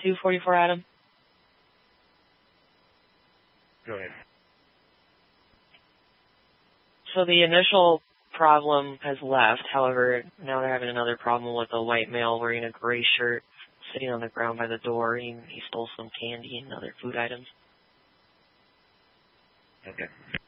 244 Adam. Go ahead. So the initial problem has left. However, now they're having another problem with a white male wearing a gray shirt sitting on the ground by the door. He stole some candy and other food items. Okay.